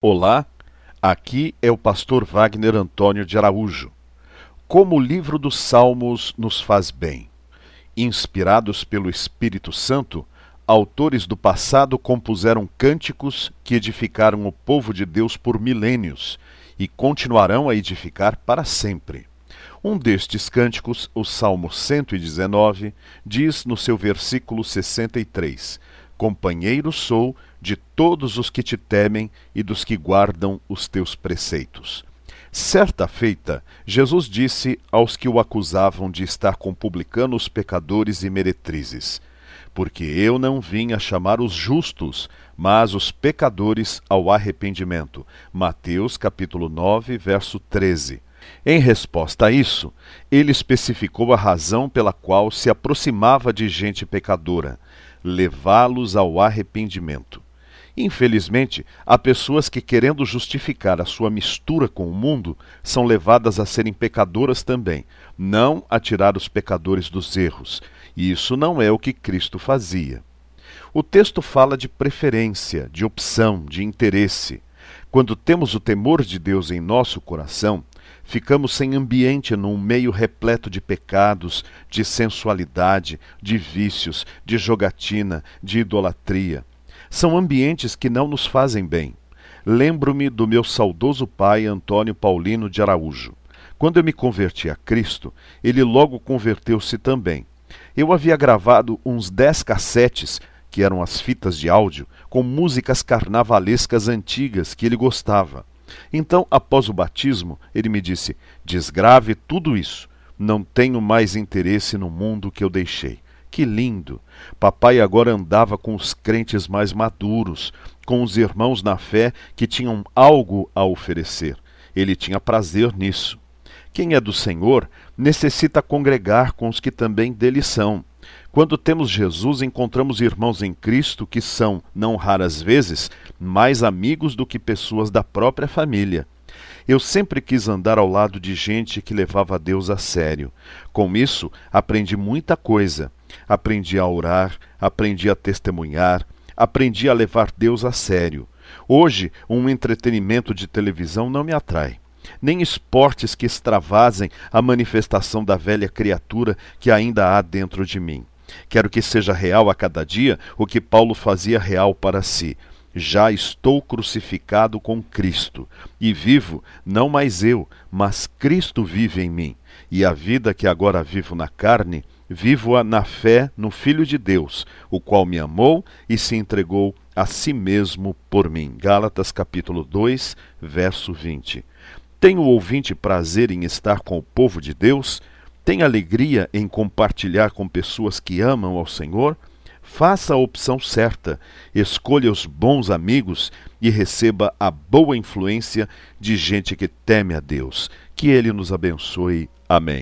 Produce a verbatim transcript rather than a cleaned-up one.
Olá, aqui é o pastor Wagner Antônio de Araújo. Como o livro dos Salmos nos faz bem. Inspirados pelo Espírito Santo, autores do passado compuseram cânticos que edificaram o povo de Deus por milênios e continuarão a edificar para sempre. Um destes cânticos, o Salmo cento e dezenove, diz no seu versículo sessenta e três: Companheiro sou de todos os que te temem e dos que guardam os teus preceitos. Certa feita, Jesus disse aos que o acusavam de estar com publicanos, pecadores e meretrizes: Porque eu não vim a chamar os justos, mas os pecadores ao arrependimento. Mateus capítulo nove, verso treze. Em resposta a isso, ele especificou a razão pela qual se aproximava de gente pecadora: levá-los ao arrependimento. Infelizmente, há pessoas que, querendo justificar a sua mistura com o mundo, são levadas a serem pecadoras também, não a tirar os pecadores dos erros. E isso não é o que Cristo fazia. O texto fala de preferência, de opção, de interesse. Quando temos o temor de Deus em nosso coração, ficamos sem ambiente num meio repleto de pecados, de sensualidade, de vícios, de jogatina, de idolatria. São ambientes que não nos fazem bem. Lembro-me do meu saudoso pai Antônio Paulino de Araújo. Quando eu me converti a Cristo, ele logo converteu-se também. Eu havia gravado uns dez cassetes, que eram as fitas de áudio, com músicas carnavalescas antigas que ele gostava. Então, após o batismo, ele me disse: desgrave tudo isso, não tenho mais interesse no mundo que eu deixei. Que lindo! Papai agora andava com os crentes mais maduros, com os irmãos na fé que tinham algo a oferecer. Ele tinha prazer nisso. Quem é do Senhor necessita congregar com os que também dele são. Quando temos Jesus, encontramos irmãos em Cristo que são, não raras vezes, mais amigos do que pessoas da própria família. Eu sempre quis andar ao lado de gente que levava Deus a sério. Com isso, aprendi muita coisa. Aprendi a orar, aprendi a testemunhar, aprendi a levar Deus a sério. Hoje, um entretenimento de televisão não me atrai. Nem esportes que extravasem a manifestação da velha criatura que ainda há dentro de mim. Quero que seja real a cada dia o que Paulo fazia real para si. Já estou crucificado com Cristo, e vivo, não mais eu, mas Cristo vive em mim. E a vida que agora vivo na carne, vivo-a na fé no Filho de Deus, o qual me amou e se entregou a si mesmo por mim. Gálatas capítulo dois, verso vinte. Tem o ouvinte prazer em estar com o povo de Deus? Tem alegria em compartilhar com pessoas que amam ao Senhor? Faça a opção certa, escolha os bons amigos e receba a boa influência de gente que teme a Deus. Que Ele nos abençoe. Amém.